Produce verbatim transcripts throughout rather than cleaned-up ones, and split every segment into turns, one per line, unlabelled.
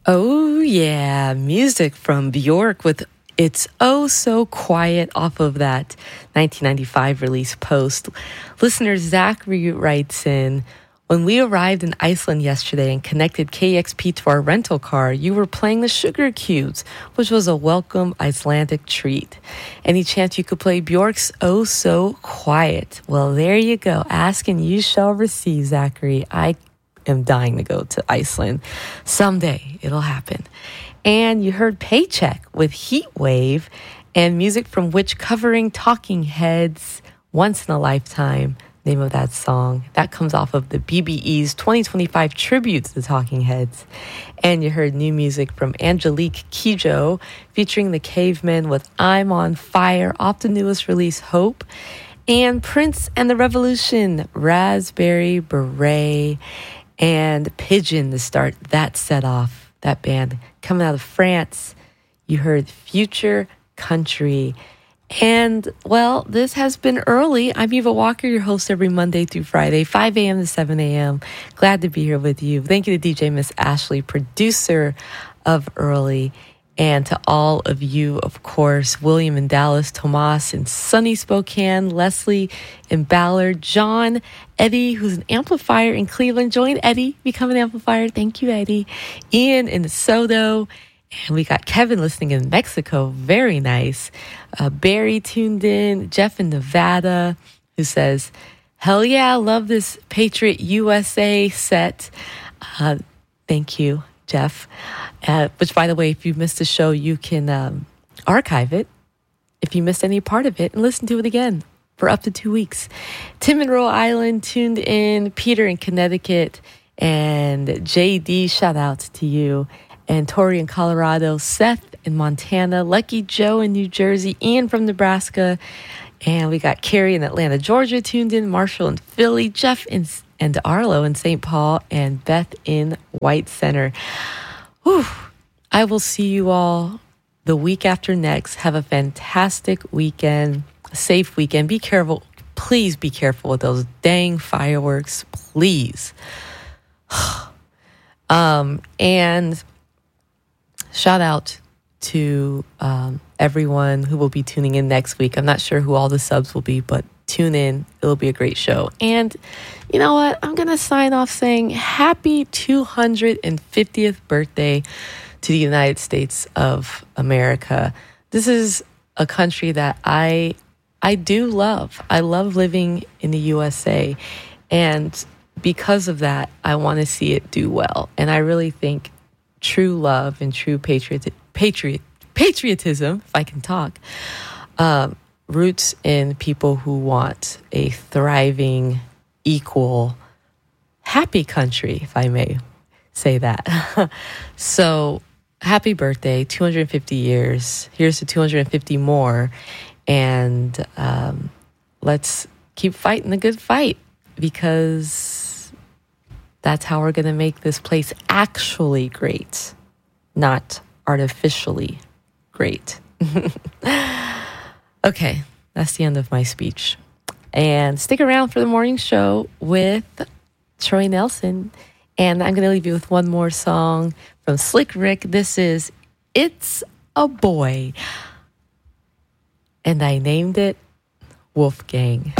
Oh, yeah. Music from Bjork with It's Oh So Quiet off of that nineteen ninety-five release Post. Listener Zachary writes in, when we arrived in Iceland yesterday and connected K X P to our rental car, you were playing the Sugar Cubes, which was a welcome Icelandic treat. Any chance you could play Bjork's Oh So Quiet? Well, there you go. Ask and you shall receive, Zachary. I am dying to go to Iceland. Someday it'll happen. And you heard Paycheck with Heat Wave and music from which covering Talking Heads, Once in a Lifetime, name of that song. That comes off of the B B E's twenty twenty-five tribute to the Talking Heads. And you heard new music from Angelique Kidjo featuring the Cavemen with I'm on Fire off the newest release Hope. And Prince and the Revolution, Raspberry Beret, and Pigeon to start that set off, that band coming out of France. You heard Future Country. And, well, this has been early. I'm Eva Walker, your host every Monday through Friday, five a.m. to seven a.m. Glad to be here with you. Thank you to D J Miss Ashley, producer of Early. And to all of you, of course, William in Dallas, Tomas in sunny Spokane, Leslie in Ballard, John, Eddie, who's an amplifier in Cleveland. Join Eddie, become an amplifier. Thank you, Eddie. Ian in DeSoto. And we got Kevin listening in Mexico. Very nice. Uh, Barry tuned in. Jeff in Nevada, who says, hell yeah, love this Patriot U S A set. Uh, thank you, Jeff. Uh, which, by the way, if you missed the show, you can um, archive it if you missed any part of it and listen to it again for up to two weeks. Tim in Rhode Island tuned in. Peter in Connecticut. And J D, shout out to you. And Tori in Colorado. Seth in Montana. Lucky Joe in New Jersey. Ian from Nebraska. And we got Carrie in Atlanta, Georgia tuned in. Marshall in Philly. Jeff in and Arlo in Saint Paul. And Beth in White Center. Whew. I will see you all the week after next. Have a fantastic weekend, a safe weekend. Be careful. Please be careful with those dang fireworks. Please. um, and shout out to um, everyone who will be tuning in next week. I'm not sure who all the subs will be, but tune in. It'll be a great show. And you know what? I'm going to sign off saying happy two hundred fiftieth birthday to the United States of America. This is a country that I I do love. I love living in the U S A. And because of that, I want to see it do well. And I really think true love and true patriot, patriot, patriotism, if I can talk, um, roots in people who want a thriving, equal, happy country, if I may say that. So happy birthday, two hundred fifty years. Here's to two hundred fifty more. And um, let's keep fighting the good fight, because that's how we're going to make this place actually great, not artificially great. Okay, that's the end of my speech. And stick around for the morning show with Troy Nelson. And I'm going to leave you with one more song from Slick Rick. This is It's a Boy. And I named it Wolfgang.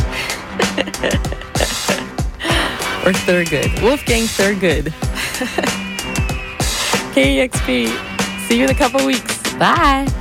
Or Thurgood. Wolfgang Thurgood. K E X P. See you in a couple weeks. Bye.